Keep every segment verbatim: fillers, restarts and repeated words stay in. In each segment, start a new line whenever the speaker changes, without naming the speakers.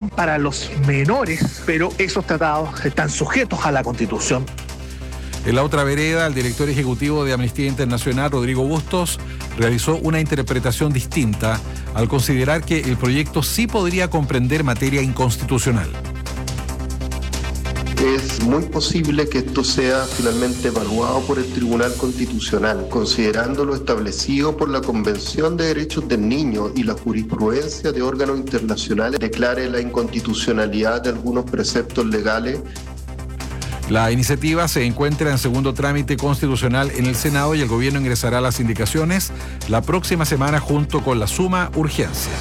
para los menores, pero esos tratados están sujetos a la Constitución.
En la otra vereda, el director ejecutivo de Amnistía Internacional, Rodrigo Bustos, realizó una interpretación distinta al considerar que el proyecto sí podría comprender materia inconstitucional.
Es muy posible que esto sea finalmente evaluado por el Tribunal Constitucional, considerando lo establecido por la Convención de Derechos del Niño y la jurisprudencia de órganos internacionales declare la inconstitucionalidad de algunos preceptos legales.
La iniciativa se encuentra en segundo trámite constitucional en el Senado y el gobierno ingresará las indicaciones la próxima semana junto con la suma urgencia.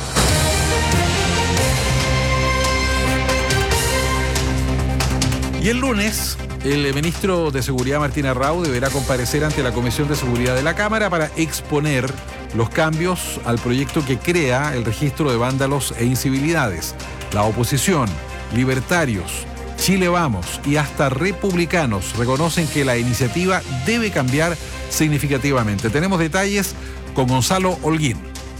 Y el lunes, el ministro de Seguridad, Martín Arrau, deberá comparecer ante la Comisión de Seguridad de la Cámara para exponer los cambios al proyecto que crea el registro de vándalos e incivilidades. La oposición, libertarios, Chile Vamos y hasta republicanos reconocen que la iniciativa debe cambiar significativamente. Tenemos detalles con Gonzalo Holguín.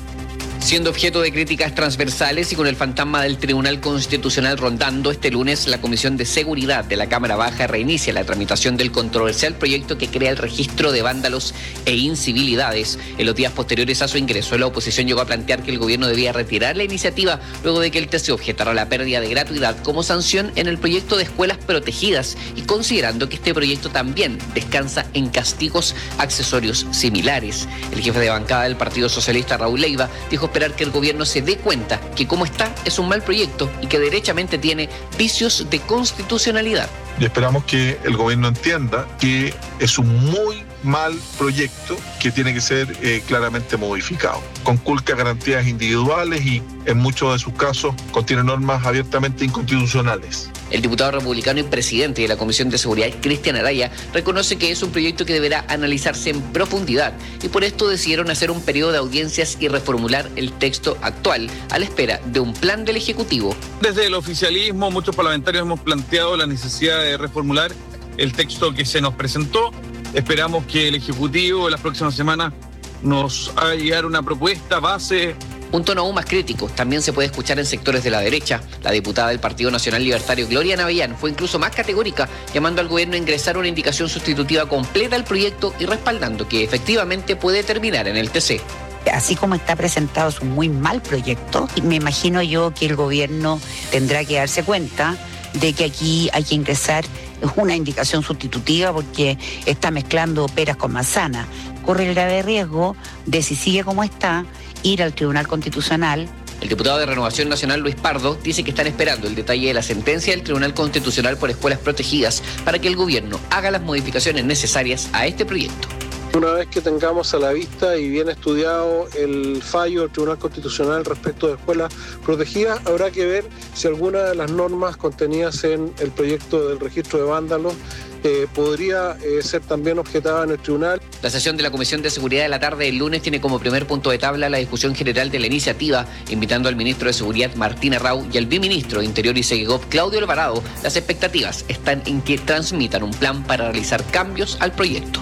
Siendo objeto de críticas transversales y con el fantasma del Tribunal Constitucional rondando, este lunes la Comisión de Seguridad de la Cámara Baja reinicia la tramitación del controversial proyecto que crea el registro de vándalos e incivilidades. En los días posteriores a su ingreso, la oposición llegó a plantear que el gobierno debía retirar la iniciativa luego de que el T C objetara la pérdida de gratuidad como sanción en el proyecto de escuelas protegidas y considerando que este proyecto también descansa en castigos accesorios similares. El jefe de bancada del Partido Socialista, Raúl Leiva, dijo esperar que el gobierno se dé cuenta que como está es un mal proyecto y que derechamente tiene vicios de constitucionalidad.
Y esperamos que el gobierno entienda que es un muy mal proyecto que tiene que ser eh, claramente modificado. Conculca garantías individuales y en muchos de sus casos contiene normas abiertamente inconstitucionales.
El diputado republicano y presidente de la Comisión de Seguridad, Cristian Araya, reconoce que es un proyecto que deberá analizarse en profundidad y por esto decidieron hacer un periodo de audiencias y reformular el texto actual a la espera de un plan del Ejecutivo.
Desde el oficialismo, muchos parlamentarios hemos planteado la necesidad de reformular el texto que se nos presentó. Esperamos que el Ejecutivo en las próximas semanas nos haga llegar una propuesta base.
Un tono aún más crítico también se puede escuchar en sectores de la derecha. La diputada del Partido Nacional Libertario, Gloria Navellán, fue incluso más categórica, llamando al gobierno a ingresar una indicación sustitutiva completa al proyecto y respaldando que efectivamente puede terminar en el T C.
Así como está presentado es un muy mal proyecto y me imagino yo que el gobierno tendrá que darse cuenta de que aquí hay que ingresar una indicación sustitutiva porque está mezclando peras con manzanas. Corre el grave riesgo de, si sigue como está, ir al Tribunal Constitucional.
El diputado de Renovación Nacional, Luis Pardo, dice que están esperando el detalle de la sentencia del Tribunal Constitucional por escuelas protegidas para que el gobierno haga las modificaciones necesarias a este proyecto.
Una vez que tengamos a la vista y bien estudiado el fallo del Tribunal Constitucional respecto de escuelas protegidas, habrá que ver si alguna de las normas contenidas en el proyecto del registro de vándalos eh, podría eh, ser también objetada en el tribunal.
La sesión de la Comisión de Seguridad de la tarde del lunes tiene como primer punto de tabla la discusión general de la iniciativa, invitando al ministro de Seguridad, Martín Arrau, y al viceministro de Interior y Segegov, Claudio Alvarado. Las expectativas están en que transmitan un plan para realizar cambios al proyecto.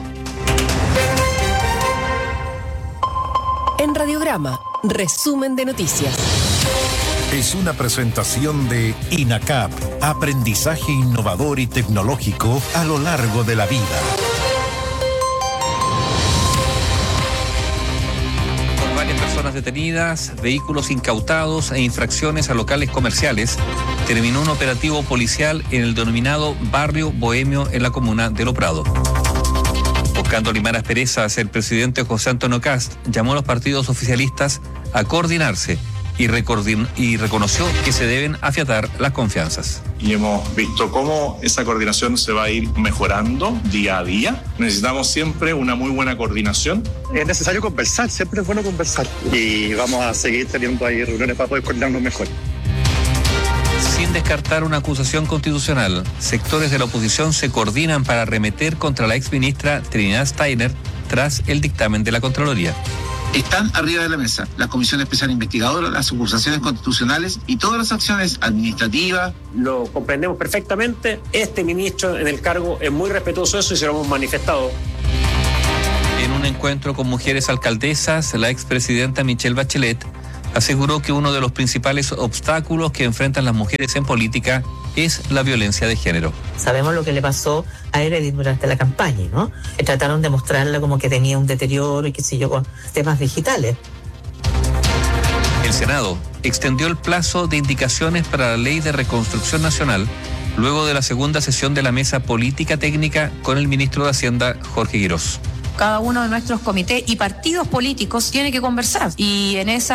En Radiograma, resumen de noticias.
Es una presentación de INACAP, aprendizaje innovador y tecnológico a lo largo de la vida.
Con varias personas detenidas, vehículos incautados e infracciones a locales comerciales, terminó un operativo policial en el denominado Barrio Bohemio en la comuna de Lo Prado. Buscando limar asperezas, el presidente José Antonio Kast llamó a los partidos oficialistas a coordinarse y, recordin- y reconoció que se deben afiatar las confianzas.
Y hemos visto cómo esa coordinación se va a ir mejorando día a día. Necesitamos siempre una muy buena coordinación.
Es necesario conversar, siempre es bueno conversar. Y vamos a seguir teniendo ahí reuniones para poder coordinarnos mejor.
Sin descartar una acusación constitucional, sectores de la oposición se coordinan para arremeter contra la exministra Trinidad Steiner tras el dictamen de la Contraloría.
Están arriba de la mesa la Comisión Especial Investigadora, las acusaciones constitucionales y todas las acciones administrativas.
Lo comprendemos perfectamente. Este ministro en el cargo es muy respetuoso de eso y se lo hemos manifestado.
En un encuentro con mujeres alcaldesas, la expresidenta Michelle Bachelet Aseguró que uno de los principales obstáculos que enfrentan las mujeres en política es la violencia de género.
Sabemos lo que le pasó a Heredith durante la campaña, ¿no? Trataron de mostrarla como que tenía un deterioro y qué sé yo, con temas digitales.
El Senado extendió el plazo de indicaciones para la Ley de Reconstrucción Nacional luego de la segunda sesión de la Mesa Política Técnica con el ministro de Hacienda, Jorge Guirós.
Cada uno de nuestros comités y partidos políticos tiene que conversar y en esa